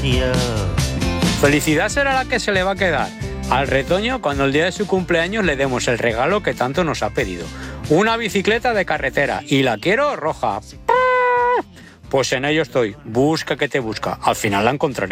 felicidad. Felicidad será la que se le va a quedar al retoño cuando el día de su cumpleaños le demos el regalo que tanto nos ha pedido. Una bicicleta de carretera, y la quiero roja. Pues en ello estoy. Busca que te busca. Al final la encontraré.